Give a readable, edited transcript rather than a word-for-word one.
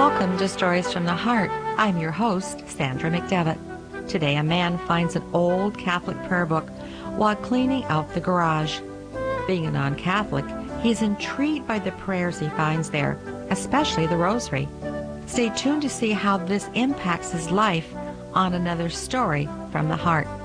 Welcome to Stories from the Heart. I'm your host, Sandra McDevitt. Today, a man finds an old Catholic prayer book while cleaning out the garage. Being a non-Catholic, he's intrigued by the prayers he finds there, especially the Rosary. Stay tuned to see how this impacts his life on another Story from the Heart.